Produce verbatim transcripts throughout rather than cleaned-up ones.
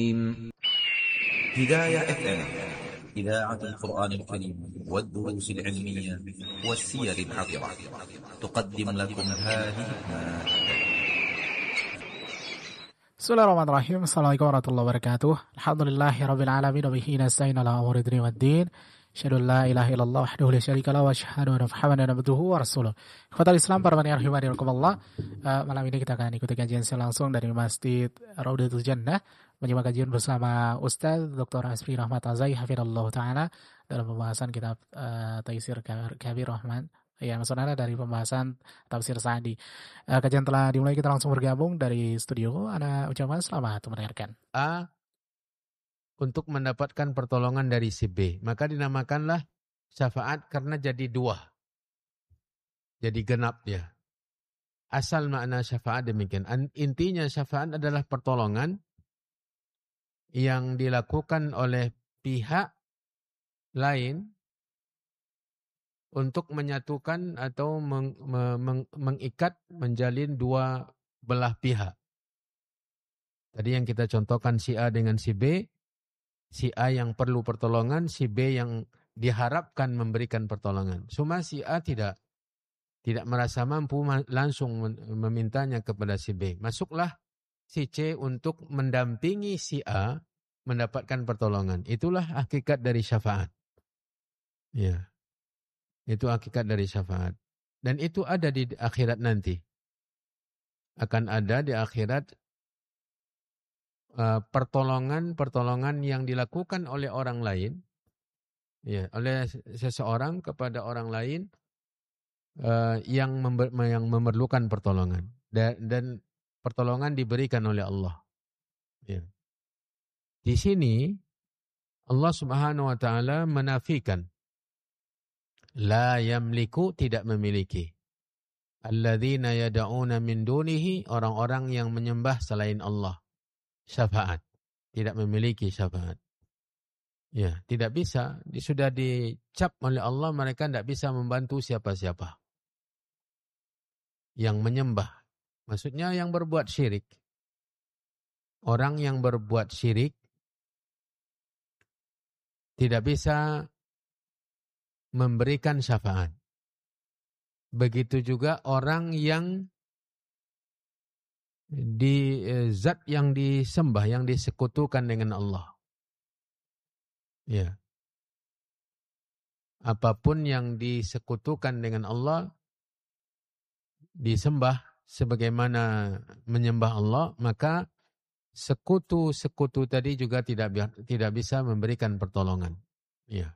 هداية إف إم إذاعة القرآن الكريم والدروس العلمية والسير العطرة تقدم لكم هذه المادة. Bismillahirrahmanirrahim. Assalamualaikum warahmatullahi wabarakatuh. Alhamdulillahirabbil alamin wa bihi nasta'in ala umuri dunya waddin. Asyhadu an la ilaha illallah wahdahu la syarika lahu wa asyhadu anna Muhammadan abduhu wa rasuluh. Ikhwatal Islam para pendengar rahimakumullah. Uh, malam ini kita akan ikuti kajian langsung dari Masjid Raudatul Jannah, menyimak kajian bersama Ustaz Doktor Asfi Rahmat Azai hafizallahu taala dalam pembahasan kitab uh, Taisir Kabir Rahman. Ya, saudara, dari pembahasan tafsir Sa'di. Uh, kajian telah dimulai, kita langsung bergabung dari studio. Ana ucapkan selamat mendengarkan. A untuk mendapatkan pertolongan dari si B, maka dinamakanlah syafaat karena jadi dua. Jadi genap dia. Asal makna syafaat demikian. Intinya syafaat adalah pertolongan yang dilakukan oleh pihak lain untuk menyatukan atau meng, meng, mengikat, menjalin dua belah pihak. Tadi yang kita contohkan si A dengan si B, si A yang perlu pertolongan, si B yang diharapkan memberikan pertolongan. Cuma si A tidak tidak merasa mampu langsung memintanya kepada si B. Masuklah si C untuk mendampingi si A mendapatkan pertolongan. Itulah hakikat dari syafaat. Ya. Itu hakikat dari syafaat. Dan itu ada di akhirat nanti. Akan ada di akhirat uh, pertolongan-pertolongan yang dilakukan oleh orang lain. Ya, oleh seseorang kepada orang lain uh, yang, member, yang memerlukan pertolongan. Dan, dan pertolongan diberikan oleh Allah. Ya. Di sini Allah Subhanahu wa taala menafikan la yamliku, tidak memiliki. Alladzina yad'una min dunihi, orang-orang yang menyembah selain Allah. Syafaat, tidak memiliki syafaat. Ya, tidak bisa. Sudah dicap oleh Allah, mereka tidak bisa membantu siapa-siapa. Yang menyembah, maksudnya yang berbuat syirik. Orang yang berbuat syirik tidak bisa memberikan syafaat. Begitu juga orang yang di zat yang disembah, yang disekutukan dengan Allah. Ya. Apapun yang disekutukan dengan Allah, disembah sebagaimana menyembah Allah, maka sekutu-sekutu tadi juga tidak tidak bisa memberikan pertolongan. Ya.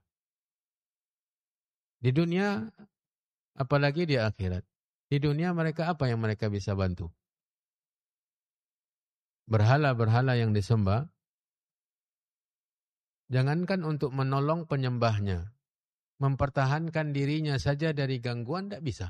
Di dunia, apalagi di akhirat. Di dunia mereka apa yang mereka bisa bantu? Berhala-berhala yang disembah, jangankan untuk menolong penyembahnya, mempertahankan dirinya saja dari gangguan tidak bisa.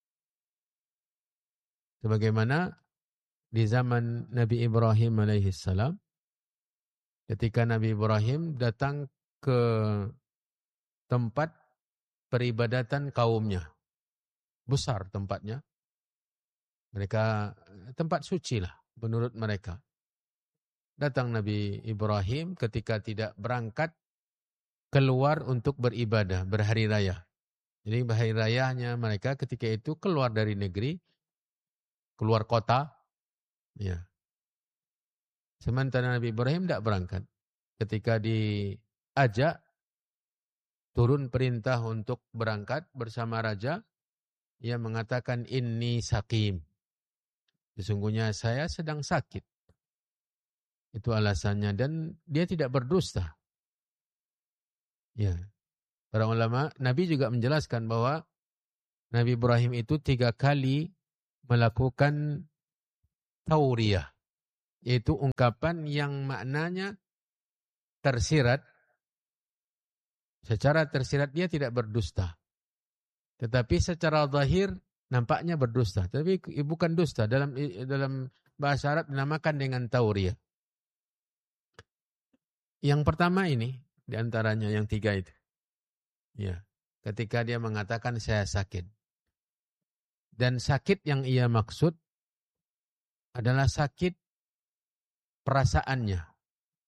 Sebagaimana di zaman Nabi Ibrahim alaihissalam, ketika Nabi Ibrahim datang ke tempat peribadatan kaumnya. Besar tempatnya. Mereka tempat suci lah menurut mereka. Datang Nabi Ibrahim ketika tidak berangkat keluar untuk beribadah, berhari raya. Jadi berhari rayanya mereka ketika itu keluar dari negeri, keluar kota. Ya. Sementara Nabi Ibrahim tidak berangkat. Ketika diajak turun perintah untuk berangkat bersama raja, ia mengatakan inni sakim. Sesungguhnya saya sedang sakit. Itu alasannya, dan dia tidak berdusta. Ya. Para ulama, Nabi juga menjelaskan bahwa Nabi Ibrahim itu tiga kali melakukan tauriyah, yaitu ungkapan yang maknanya tersirat. Secara tersirat dia tidak berdusta. Tetapi secara zahir nampaknya berdusta. Tapi bukan dusta. Dalam dalam bahasa Arab dinamakan dengan tauriyah. Yang pertama ini, diantaranya yang tiga itu. Ya, ketika dia mengatakan saya sakit. Dan sakit yang ia maksud adalah sakit perasaannya.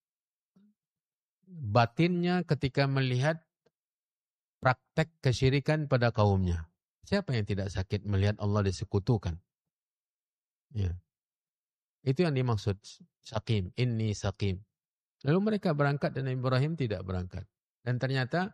batinnya ketika melihat praktek kesyirikan pada kaumnya. Siapa yang tidak sakit melihat Allah disekutukan? Ya. Itu yang dimaksud sakim, inni sakim. Lalu mereka berangkat dan Ibrahim tidak berangkat. Dan ternyata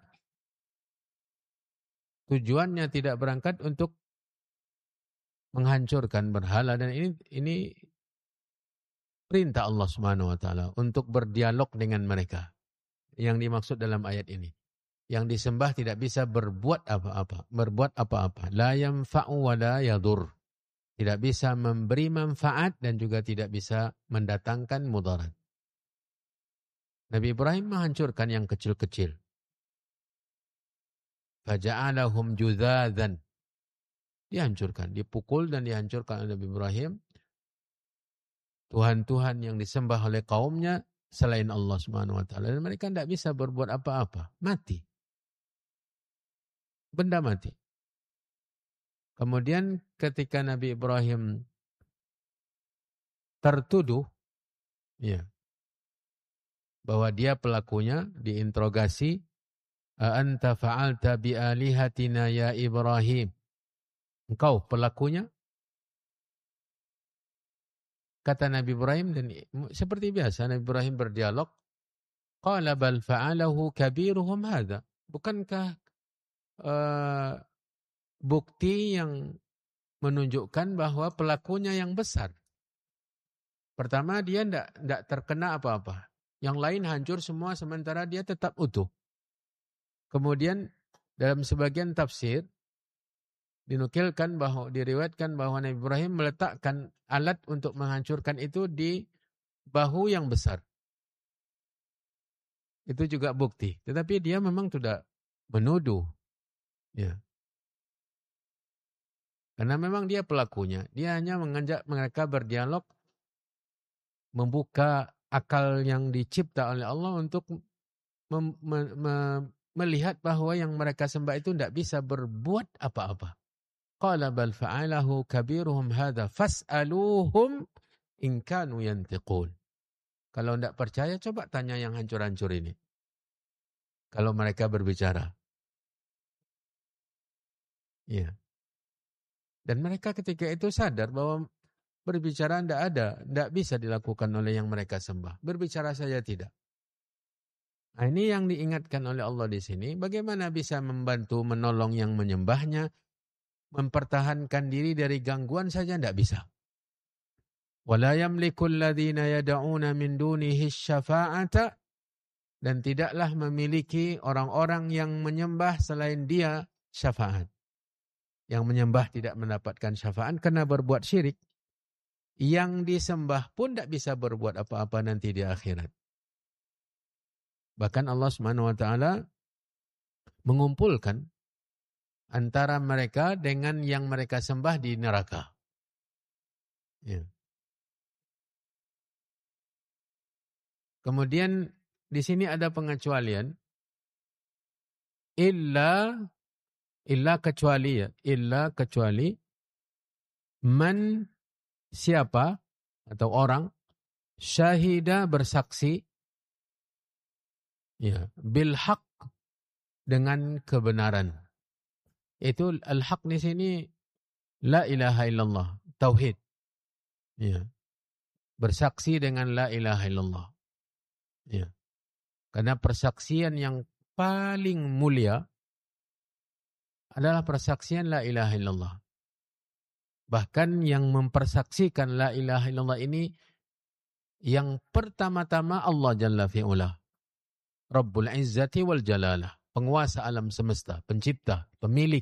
tujuannya tidak berangkat untuk menghancurkan berhala, dan ini ini perintah Allah Subhanahu wa taala untuk berdialog dengan mereka. Yang dimaksud dalam ayat ini, yang disembah tidak bisa berbuat apa-apa, berbuat apa-apa. La yanfa'u wa la yadur. Tidak bisa memberi manfaat dan juga tidak bisa mendatangkan mudarat. Nabi Ibrahim menghancurkan yang kecil-kecil. Faja'alahum judzadan. Dihancurkan, dipukul dan dihancurkan oleh Nabi Ibrahim. Tuhan-Tuhan yang disembah oleh kaumnya selain Allah Subhanahu wa taala, dan mereka tidak bisa berbuat apa-apa, mati. Benda mati. Kemudian ketika Nabi Ibrahim tertuduh ya, bahwa dia pelakunya, diinterogasi, a anta fa'alta bi alihatina ya Ibrahim. Engkau pelakunya? Kata Nabi Ibrahim, dan seperti biasa Nabi Ibrahim berdialog, qala bal fa'alahu kabiruhum hadza. Bukankah uh, bukti yang menunjukkan bahwa pelakunya yang besar? Pertama, dia tidak tidak terkena apa-apa. Yang lain hancur semua sementara dia tetap utuh. Kemudian dalam sebagian tafsir dinukilkan bahwa diriwayatkan bahwa Nabi Ibrahim meletakkan alat untuk menghancurkan itu di bahu yang besar. Itu juga bukti. Tetapi dia memang tidak menuduh. Ya. Karena memang dia pelakunya. Dia hanya mengajak mereka berdialog, membuka akal yang dicipta oleh Allah untuk mem- me- me- melihat bahwa yang mereka sembah itu tidak bisa berbuat apa-apa. Qala bal fa'alahu kabiruhum hadza fas'aluhum in kanu yantiqun. Kalau tidak percaya, coba tanya yang hancur-hancur ini. Kalau mereka berbicara. Ya. Dan mereka ketika itu sadar bahwa berbicara tidak ada, tidak bisa dilakukan oleh yang mereka sembah. Berbicara saja tidak. Nah, ini yang diingatkan oleh Allah di sini. Bagaimana bisa membantu menolong yang menyembahnya, mempertahankan diri dari gangguan saja tidak bisa. Wala yamlikul ladzina yad'una min dunihi syafa'ata, dan tidaklah memiliki orang-orang yang menyembah selain dia syafaat. Yang menyembah tidak mendapatkan syafaat karena berbuat syirik. Yang disembah pun tidak bisa berbuat apa-apa nanti di akhirat. Bahkan Allah Subhanahu wa taala mengumpulkan antara mereka dengan yang mereka sembah di neraka. Ya. Kemudian di sini ada pengecualian, illa illa kecuali ya, illa kecuali man, siapa atau orang, syahida bersaksi ya, bil haq, dengan kebenaran. Itu al-haq di sini la ilaha illallah, tauhid. Ya. Bersaksi dengan la ilaha illallah. Ya. Karena persaksian yang paling mulia adalah persaksian la ilaha illallah. Bahkan yang mempersaksikan la ilaha illallah ini yang pertama-tama Allah Jalla fi'ula. Rabbul Izzati wal Jalalah. Penguasa alam semesta, pencipta, pemilik.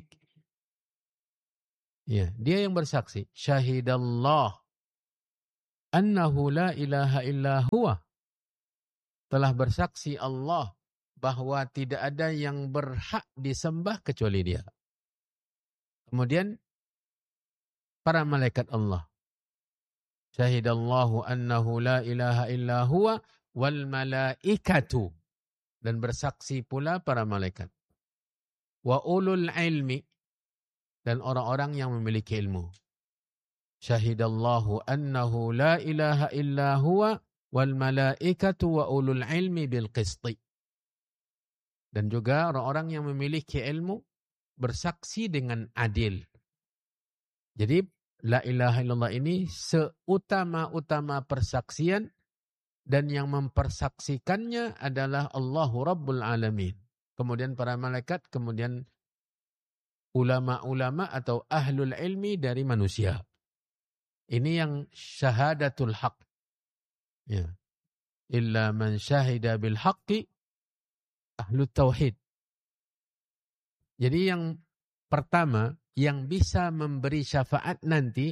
Ya, dia yang bersaksi. Syahidallah annahu la ilaha illa huwa. Telah bersaksi Allah bahwa tidak ada yang berhak disembah kecuali dia. Kemudian para malaikat Allah. Syahidallahu annahu la ilaha illa huwa wal malaikatu. Dan bersaksi pula para malaikat. Wa ulul ilmi. Dan orang-orang yang memiliki ilmu. Syahidallahu annahu la ilaha illa huwa wal malaikatu wa ulul ilmi bil qisti. Dan juga orang-orang yang memiliki ilmu bersaksi dengan adil. Jadi la ilaha illallah ini seutama-utama persaksian dan yang mempersaksikannya adalah Allahu Rabbul Alamin. Kemudian para malaikat, kemudian ulama-ulama atau ahlul ilmi dari manusia. Ini yang syahadatul haq. Ya. Illa man syahida bil haqqi ahlut tauhid. Jadi yang pertama yang bisa memberi syafaat nanti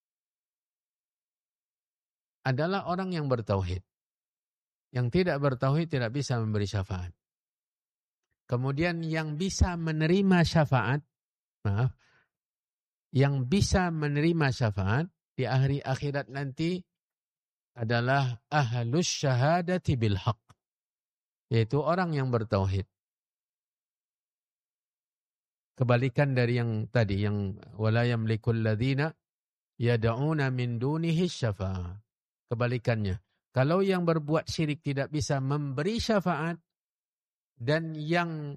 adalah orang yang bertauhid. Yang tidak bertauhid tidak bisa memberi syafaat. Kemudian yang bisa menerima syafaat, maaf, yang bisa menerima syafaat di hari akhirat nanti adalah ahlus syahadati bil haq, yaitu orang yang bertauhid. Kebalikan dari yang tadi, yang wala yamlikul ladzina yad'una min dunihi syafa'ah. Kebalikannya, kalau yang berbuat syirik tidak bisa memberi syafaat dan yang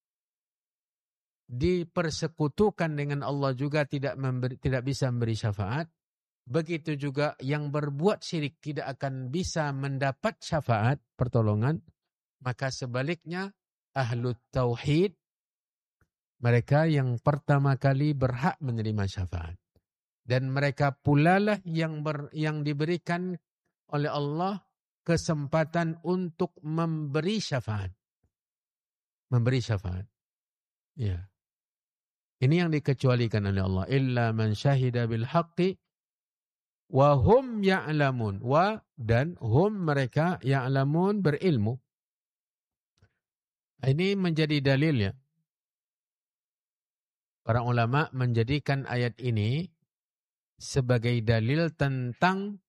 dipersekutukan dengan Allah juga tidak memberi, tidak bisa memberi syafaat, begitu juga yang berbuat syirik tidak akan bisa mendapat syafaat, pertolongan, maka sebaliknya ahlu tauhid, mereka yang pertama kali berhak menerima syafaat. Dan mereka pula lah yang, ber, yang diberikan oleh Allah kesempatan untuk memberi syafaat. Memberi syafaat. Ya. Ini yang dikecualikan oleh Allah. Illa man syahida bil haqqi wa hum ya'lamun. Wa dan hum mereka ya'lamun berilmu. Ini menjadi dalil ya. Para ulama menjadikan ayat ini sebagai dalil tentang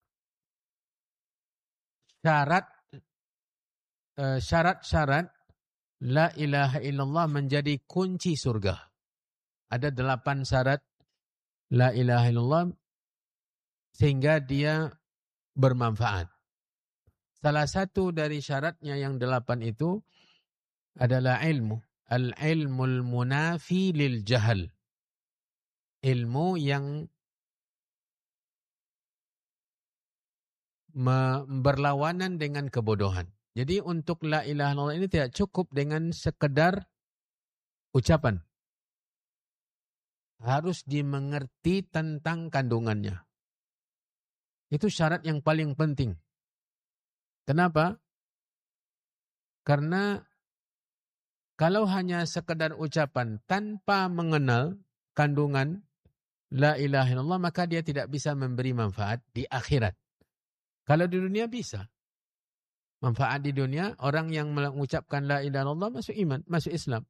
syarat syarat-syarat la ilaha illallah menjadi kunci surga. Ada delapan syarat la ilaha illallah sehingga dia bermanfaat. Salah satu dari syaratnya yang delapan itu adalah ilmu. Al-ilmul munafi lil jahal. Ilmu yang berlawanan dengan kebodohan. Jadi untuk la ilaha illallah ini tidak cukup dengan sekedar ucapan. Harus dimengerti tentang kandungannya. Itu syarat yang paling penting. Kenapa? Karena kalau hanya sekedar ucapan tanpa mengenal kandungan la ilaha illallah, maka dia tidak bisa memberi manfaat di akhirat. Kalau di dunia bisa. Manfaat di dunia, orang yang mengucapkan la ilaha illallah masuk iman, masuk Islam.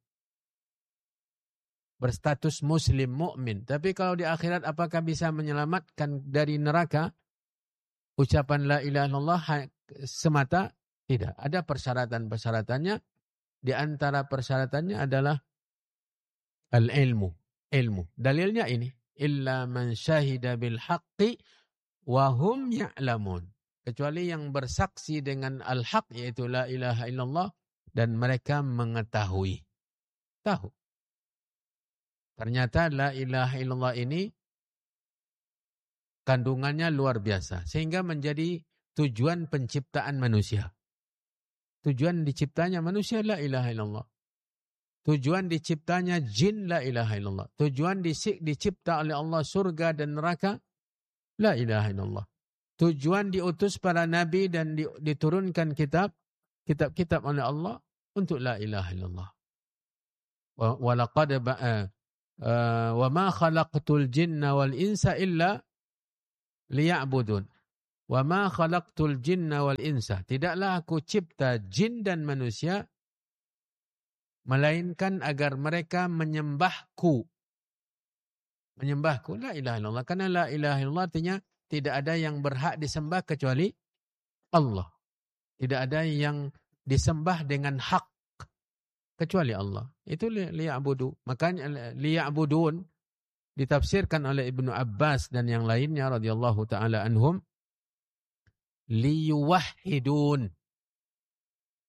Berstatus muslim, mukmin. Tapi kalau di akhirat apakah bisa menyelamatkan dari neraka? Ucapan la ilaha illallah semata? Tidak. Ada persyaratan-persyaratannya. Di antara persyaratannya adalah al-ilmu. Ilmu. Dalilnya ini. Illa man syahida bil haqqi wa hum ya'lamun. Kecuali yang bersaksi dengan al-haq, yaitu la ilaha illallah, dan mereka mengetahui. Tahu. Ternyata la ilaha illallah ini kandungannya luar biasa. Sehingga menjadi tujuan penciptaan manusia. Tujuan diciptanya manusia la ilaha illallah. Tujuan diciptanya jin la ilaha illallah. Tujuan dicipta oleh Allah surga dan neraka la ilaha illallah. Tujuan diutus para nabi dan diturunkan kitab, kitab-kitab oleh Allah untuk la ilaha illallah. Wa, wa laqad ba'a uh, wa ma khalaqtul jinna wal insa illa liya'budun. Wa ma khalaqtul jinna wal insa. Tidaklah aku cipta jin dan manusia melainkan agar mereka menyembahku. Menyembahku la ilaha illallah. Karena la ilaha illallah artinya tidak ada yang berhak disembah kecuali Allah. Tidak ada yang disembah dengan hak kecuali Allah. Itu liya'budu. Makanya liya'budun ditafsirkan oleh Ibnu Abbas dan yang lainnya radhiyallahu taala anhum liyuwahhidun.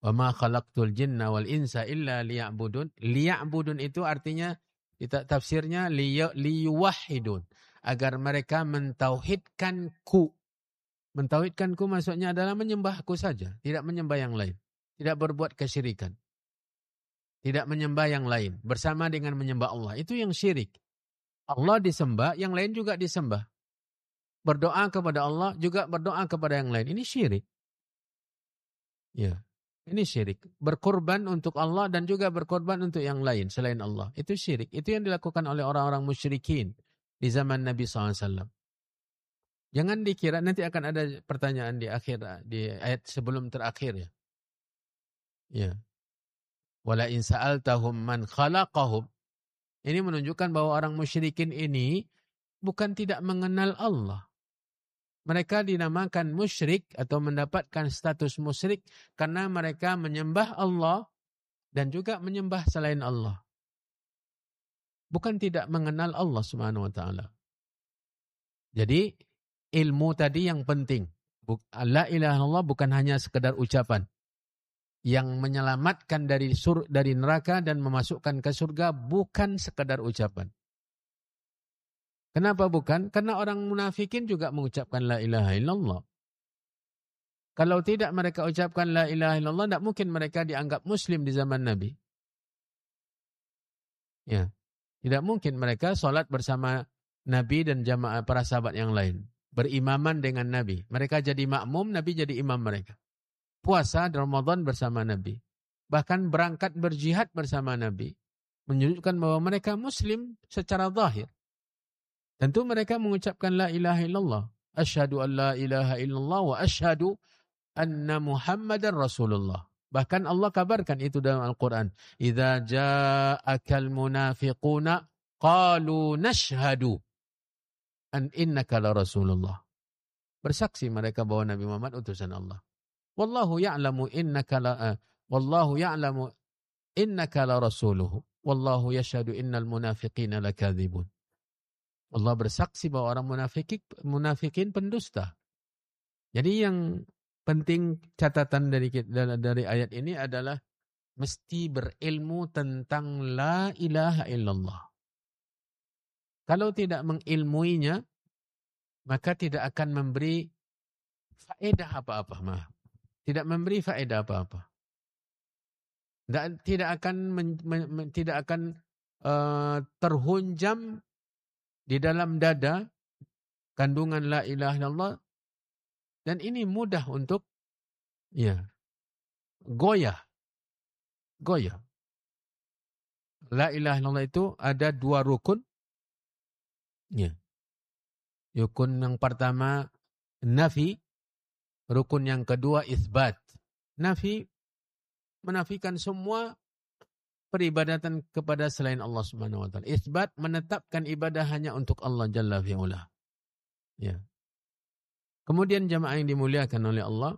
Wa ma khalaqtul jinna wal insa illa liya'budun. Liya'budun itu artinya kita tafsirnya liyuwahhidun, agar mereka mentauhidkanku. Mentauhidkanku maksudnya adalah menyembahku saja, tidak menyembah yang lain, tidak berbuat kesyirikan. Tidak menyembah yang lain bersama dengan menyembah Allah. Itu yang syirik. Allah disembah, yang lain juga disembah. Berdoa kepada Allah juga berdoa kepada yang lain. Ini syirik. Ya, ini syirik. Berkorban untuk Allah dan juga berkorban untuk yang lain selain Allah. Itu syirik. Itu yang dilakukan oleh orang-orang musyrikin di zaman Nabi shallallahu alaihi wasallam. Jangan dikira nanti akan ada pertanyaan di akhir, di ayat sebelum terakhir ya. Ya. Wala in sa'altahum man khalaqahum. Ini menunjukkan bahwa orang musyrikin ini bukan tidak mengenal Allah. Mereka dinamakan musyrik atau mendapatkan status musyrik karena mereka menyembah Allah dan juga menyembah selain Allah. Bukan tidak mengenal Allah Subhanahu wa taala. Jadi ilmu tadi yang penting. La ilaha illallah bukan hanya sekedar ucapan yang menyelamatkan dari sur dari neraka dan memasukkan ke surga, bukan sekedar ucapan. Kenapa bukan? Karena orang munafikin juga mengucapkan la ilaha illallah. Kalau tidak mereka ucapkan la ilaha illallah, tidak mungkin mereka dianggap muslim di zaman Nabi. Ya, tidak mungkin mereka sholat bersama Nabi dan jamaah para sahabat yang lain, berimaman dengan Nabi. Mereka jadi makmum, Nabi jadi imam mereka. Puasa di Ramadan bersama Nabi. Bahkan berangkat berjihad bersama Nabi. Menunjukkan bahwa mereka muslim secara zahir. Tentu mereka mengucapkan la ilaha illallah. Asyhadu an la ilaha illallah wa asyhadu anna Muhammadar Rasulullah. Bahkan Allah kabarkan itu dalam Al-Quran. Idza ja'akal munafiquna qalu nashhadu an innaka la Rasulullah. Bersaksi mereka bahwa Nabi Muhammad utusan Allah. Wallahu ya'lamu innaka la uh, wallahu ya'lamu innaka la rasuluhu wallahu yashhadu innal munafiqina lakadzibun. Allah bersaksi bahwa orang munafikin munafikin pendusta. Jadi yang penting catatan dari dari ayat ini adalah mesti berilmu tentang la ilaha illallah. Kalau tidak mengilmuinya maka tidak akan memberi faedah apa-apa, mah. Tidak memberi faedah apa-apa. Dan tidak akan men, men, tidak akan uh, terhunjam di dalam dada kandungan la ilaha illallah, dan ini mudah untuk ya goyah. Goyah. La ilaha illallah itu ada dua rukun. Ya. Rukun yang pertama nafi. Rukun yang kedua isbat. Nafi menafikan semua peribadatan kepada selain Allah Subhanahu wa taala. Isbat menetapkan ibadah hanya untuk Allah Jalla fi'ula. Ya. Kemudian jamaah yang dimuliakan oleh Allah.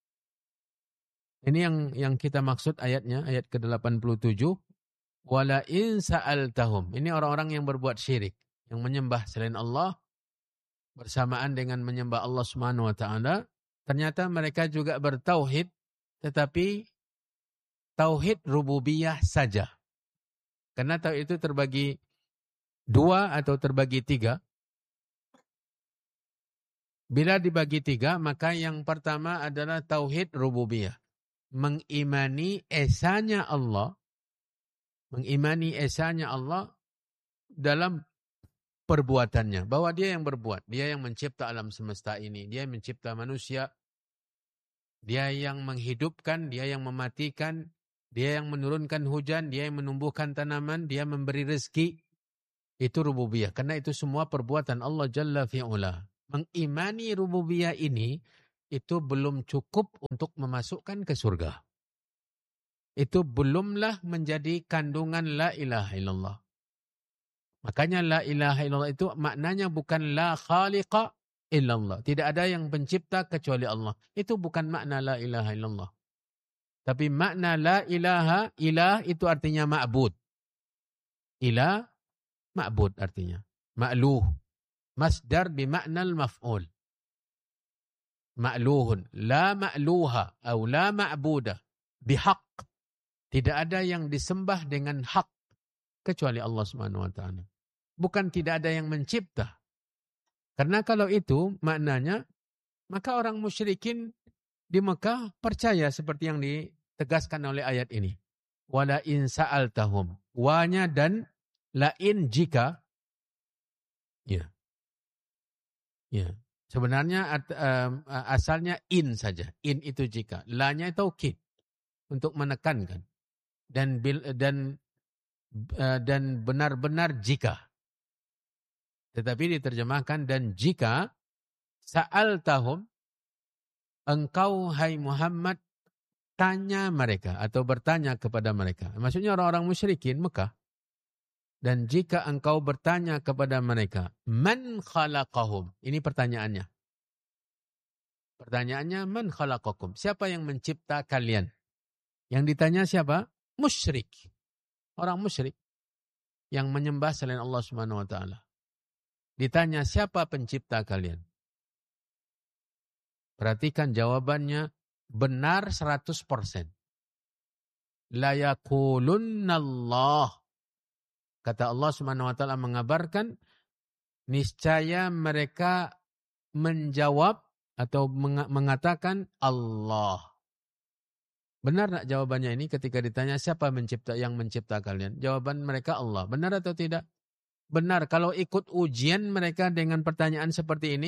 Ini yang yang kita maksud ayatnya, ayat ke delapan puluh tujuh. Wala in sa'altahum. Ini orang-orang yang berbuat syirik, yang menyembah selain Allah bersamaan dengan menyembah Allah Subhanahu wa taala. Ternyata mereka juga bertauhid, tetapi tauhid rububiyah saja. Karena tauhid itu terbagi dua atau terbagi tiga. Bila dibagi tiga, maka yang pertama adalah tauhid rububiyah. Mengimani esanya Allah, mengimani esanya Allah dalam perbuatannya, bahwa dia yang berbuat, dia yang mencipta alam semesta ini, dia yang mencipta manusia, dia yang menghidupkan, dia yang mematikan, dia yang menurunkan hujan, dia yang menumbuhkan tanaman, dia memberi rezeki. Itu rububiyah, karena itu semua perbuatan Allah Jalla fi'ula. Mengimani rububiyah ini, itu belum cukup untuk memasukkan ke surga. Itu belumlah menjadi kandungan la ilaha illallah. Makanya la ilaha illallah itu maknanya bukan la khaliqa illallah. Tidak ada yang pencipta kecuali Allah. Itu bukan makna la ilaha illallah. Tapi makna la ilaha, ilah itu artinya ma'bud. Ilah, ma'bud artinya. Ma'luh. Masdar bimakna al-maf'ul. Ma'luhun. La ma'luha. Atau la ma'budah. bihaq. Tidak ada yang disembah dengan hak kecuali Allah Subhanahu wa taala. Bukan tidak ada yang mencipta. Karena kalau itu maknanya, maka orang musyrikin di Mekah percaya seperti yang ditegaskan oleh ayat ini. Wala in sa'altahum. Wanya dan lain jika. Ya. Ya. Sebenarnya uh, asalnya in saja. In itu jika. La-nya taukid. Untuk menekankan. Dan bil, dan uh, dan benar-benar jika. Tetapi diterjemahkan dan jika sa'altahum, engkau hai Muhammad tanya mereka atau bertanya kepada mereka. Maksudnya orang-orang musyrikin Mekah. Dan jika engkau bertanya kepada mereka, man khalaqahum? Ini pertanyaannya. Pertanyaannya, man khalaqakum? Siapa yang mencipta kalian? Yang ditanya siapa? Musyrik. Orang musyrik yang menyembah selain Allah Subhanahu wa taala. Ditanya siapa pencipta kalian? Perhatikan jawabannya benar seratus persen. La yaqulunnallah. Kata Allah Subhanahu wa taala mengabarkan, niscaya mereka menjawab atau mengatakan Allah. Benar tak jawabannya ini ketika ditanya siapa mencipta yang mencipta kalian? Jawaban mereka Allah. Benar atau tidak? Benar. Kalau ikut ujian mereka dengan pertanyaan seperti ini,